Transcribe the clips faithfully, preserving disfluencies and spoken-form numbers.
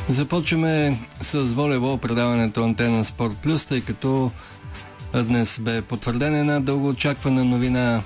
Започваме с волейбол, предаването Антена Спорт Плюс, тъй като днес бе потвърдена една дългоочаквана новина.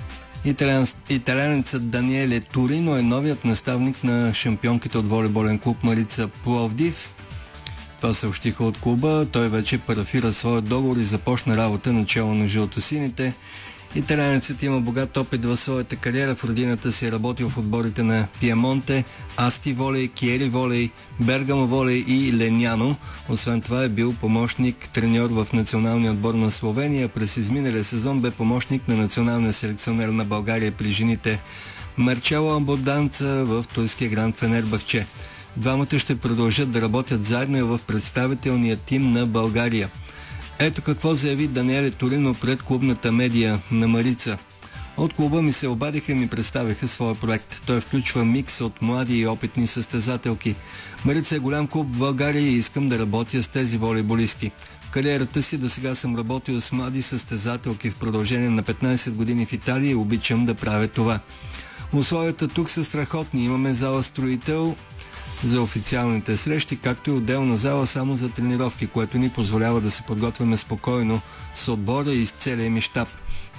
Италянецът Даниеле Торино е новият наставник на шампионките от волейболен клуб Марица Пловдив. Това съобщиха от клуба. Той вече парафира своят договор и започна работа начало на жълтосините. Италянецът има богат опит в своята кариера. В родината си е работил в отборите на Пиемонте, Асти Волей, Киери Волей, Бергамо Волей и Леняно. Освен това е бил помощник треньор в националния отбор на Словения. През изминалия сезон бе помощник на националния селекционер на България при жените Марчело Абонданца в турския Гранд Фенербахче. Двамата ще продължат да работят заедно и в представителния тим на България. Ето какво заяви Даниеле Торино пред клубната медия на Марица. От клуба ми се обадиха и ми представиха своя проект. Той включва микс от млади и опитни състезателки. Марица е голям клуб в България и искам да работя с тези волейболистки. В кариерата си до сега съм работил с млади състезателки в продължение на петнайсет години в Италия и обичам да правя това. Условията тук са страхотни. Имаме зала строител за официалните срещи, както и отделна зала само за тренировки, което ни позволява да се подготвяме спокойно с отбора и с целия ми щаб.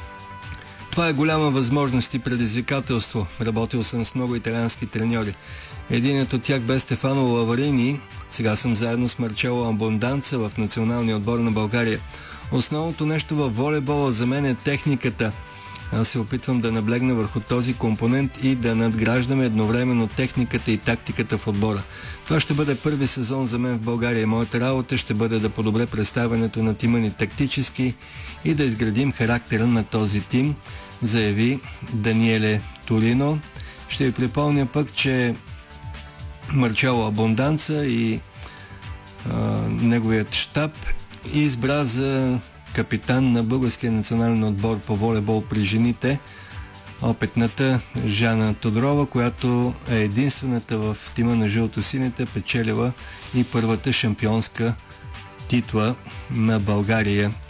Това е голяма възможност и предизвикателство. Работил съм с много италиански треньори. Единият от тях бе Стефано Лаварини. Сега съм заедно с Марчело Абонданца в националния отбор на България. Основното нещо във волейбола за мен е техниката. Аз се опитвам да наблегна върху този компонент и да надграждаме едновременно техниката и тактиката в отбора. Това ще бъде първи сезон за мен в България. Моята работа ще бъде да подобря представянето на тима ни тактически и да изградим характера на този тим, заяви Даниеле Торино. Ще ви припомня пък, че Марчело Абонданца и а, неговият щаб избра за капитан на българския национален отбор по волейбол при жените опитната Жана Тодорова, която е единствената в тима на жълтосините, печелила и първата шампионска титла на България